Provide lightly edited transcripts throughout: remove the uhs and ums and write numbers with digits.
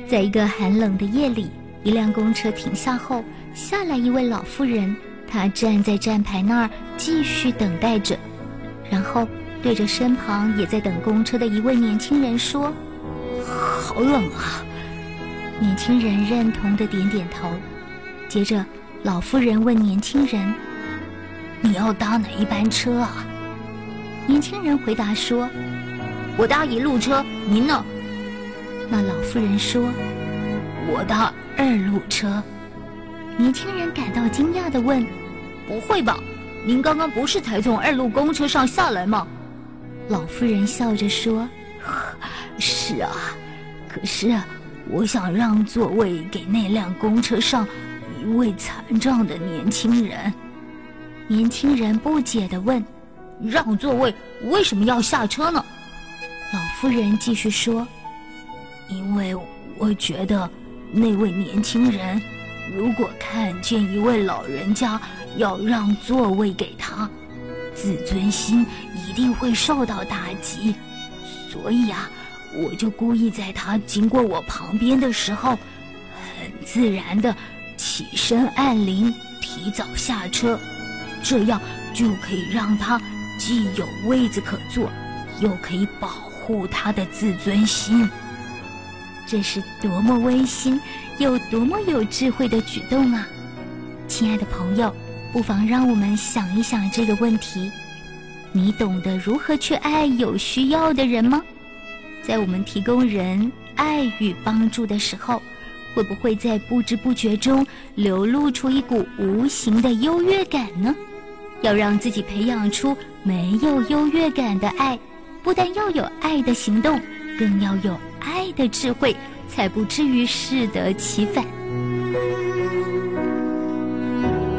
在一个寒冷的夜里，一辆公车停下后，下来一位老妇人，她站在站牌那儿继续等待着，然后对着身旁也在等公车的一位年轻人说：“好冷啊。”年轻人认同地点点头。接着老妇人问年轻人：“你要搭哪一班车啊？”年轻人回答说：“我搭1路车，您呢？”那老妇人说：“我搭2路车。”年轻人感到惊讶地问：“不会吧？您刚刚不是才从2路公车上下来吗？”老妇人笑着说：“是啊，可是我想让座位给那辆公车上一位残障的年轻人。”年轻人不解地问：“让座位为什么要下车呢？”老妇人继续说：“因为我觉得那位年轻人如果看见一位老人家要让座位给他，自尊心一定会受到打击，所以啊，我就故意在他经过我旁边的时候，很自然地起身按铃，提早下车，这样就可以让他既有位子可坐，又可以保护他的自尊心。”这是多么温馨又多么有智慧的举动啊！亲爱的朋友，不妨让我们想一想这个问题：你懂得如何去爱有需要的人吗？在我们提供人爱与帮助的时候，会不会在不知不觉中流露出一股无形的优越感呢？要让自己培养出没有优越感的爱，不但要有爱的行动，更要有爱的智慧，才不至于适得其反。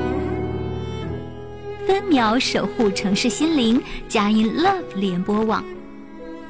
分秒守护城市心灵，佳音 Love 联播网。